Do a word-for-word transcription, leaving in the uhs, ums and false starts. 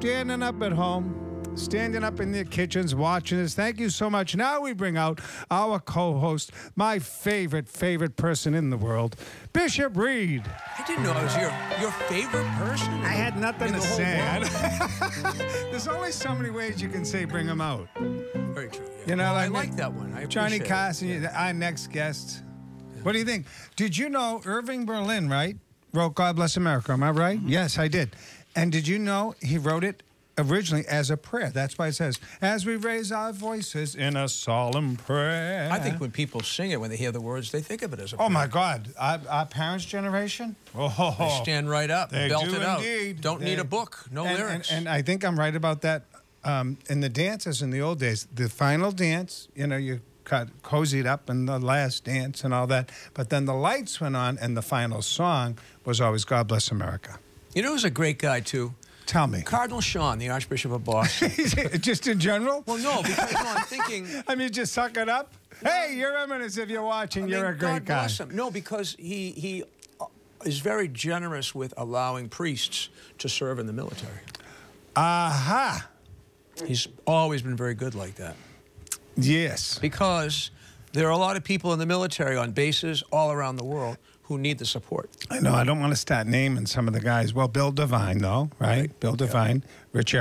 standing up at home, standing up in their kitchens, watching this. Thank you so much. Now we bring out our co-host, my favorite, favorite person in the world, Bishop Reed. I didn't know I was your your favorite person. I had nothing in to the whole say. world. There's only so many ways you can say bring him out. Very true. Yeah. You know, Well, like I like that one. I Johnny appreciate Carson, it. Yeah. our next guest. What do you think? Did you know Irving Berlin, right, wrote God Bless America? Am I right? Mm-hmm. Yes, I did. And did you know he wrote it originally as a prayer? That's why it says, as we raise our voices in a solemn prayer. I think when people sing it, when they hear the words, they think of it as a Oh, my prayer. God. Our, our parents' generation? Oh, They stand right up, They belt do it out. indeed. Don't They- need a book, no and, lyrics. And, and I think I'm right about that. Um, in the dances in the old days, the final dance, you know, you got cozied up in the last dance and all that. But then the lights went on, and the final song was always God Bless America. you know who's a great guy, too? Tell me. Cardinal Sean, the Archbishop of Boston. Just in general? Well, no, because no, I'm thinking... I mean, just suck it up. Hey, Your Eminence, if you're watching, I you're mean, a great God guy. bless him. No, because he, he uh, is very generous with allowing priests to serve in the military. Aha. He's always been very good like that. Yes. Because there are a lot of people in the military on bases all around the world who need the support. I know. I don't want to start naming some of the guys. Well, Bill Devine, though, right? Right. Bill Devine, Rich